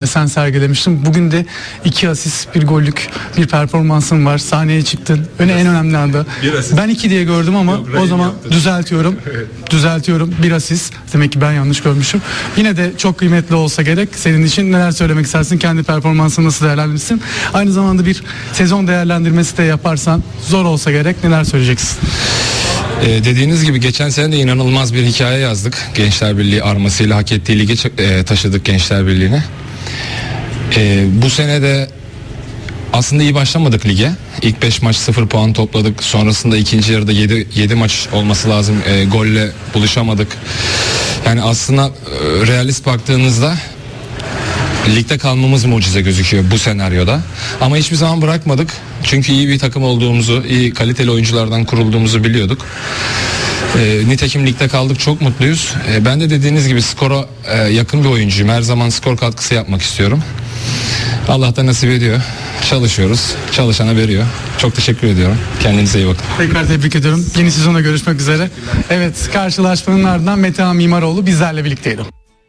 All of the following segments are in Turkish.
sen sergilemiştin. Bugün de 2 asist, 1 gollük bir performansın var. Sahneye çıktın. En önemli anda. Ben 2 diye gördüm ama yok, o zaman düzeltiyorum. Düzeltiyorum. 1 asist. Demek ki ben yanlış görmüşüm. Yine de çok kıymetli olsa gerek. Senin için neler söylemek istersin? Kendi performansını nasıl değerlendirirsin? Aynı zamanda bir sezon değerlendirmesi de yaparsan, zor olsa gerek, neler söyleyeceksin? Dediğiniz gibi geçen sene de inanılmaz bir hikaye yazdık. Gençler Birliği armasıyla hak ettiği lige taşıdık Gençler Birliği'ni. Bu sene de aslında iyi başlamadık lige. İlk 5 maç 0 puan topladık. Sonrasında ikinci yarıda 7 maç olması lazım. Golle buluşamadık. Yani aslında realist baktığınızda ligde kalmamız mucize gözüküyor bu senaryoda. Ama hiçbir zaman bırakmadık. Çünkü iyi bir takım olduğumuzu, iyi kaliteli oyunculardan kurulduğumuzu biliyorduk. Nitekim ligde kaldık, çok mutluyuz. Ben de dediğiniz gibi skora yakın bir oyuncuyum. Her zaman skor katkısı yapmak istiyorum. Allah da nasip ediyor. Çalışıyoruz. Çalışana veriyor. Çok teşekkür ediyorum. Kendinize iyi bakın. Tekrar tebrik ediyorum. Yeni sezonda görüşmek üzere. Evet, karşılaşmanın ardından Metehan Mimaroğlu bizlerle birlikteydi.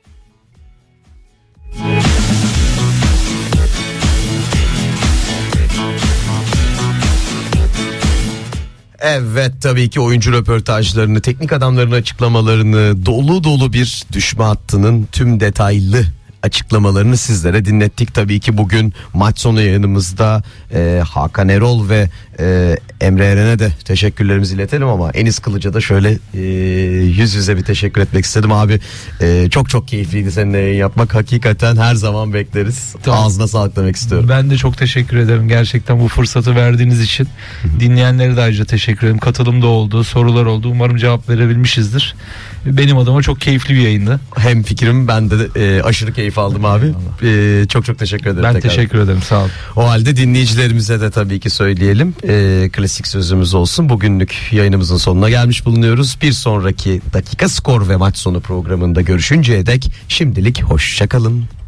Evet, tabii ki oyuncu röportajlarını, teknik adamların açıklamalarını, dolu dolu bir düşme hattının tüm detaylı açıklamalarını sizlere dinlettik. Tabii ki bugün maç sonu yayınımızda Hakan Erol ve Emre Eren'e de teşekkürlerimizi iletelim ama Enis Kılıç'a da şöyle yüz yüze bir teşekkür etmek istedim abi. Çok çok keyifliydi seninle yayın yapmak. Hakikaten her zaman bekleriz. Tamam. Ağzına sağlık demek istiyorum. Ben de çok teşekkür ederim gerçekten bu fırsatı verdiğiniz için. Dinleyenlere de ayrıca teşekkür ederim. Katılım da oldu, sorular oldu. Umarım cevap verebilmişizdir. Benim adıma çok keyifli bir yayındı. Hem fikrim, ben de aşırı keyif aldım abi. Çok çok teşekkür ederim. Ben teşekkür ederim, sağ olun. O halde dinleyicilerimize de tabii ki söyleyelim. Klasik sözümüz olsun. Bugünlük yayınımızın sonuna gelmiş bulunuyoruz. Bir sonraki dakika skor ve maç sonu programında görüşünceye dek şimdilik hoşça kalın.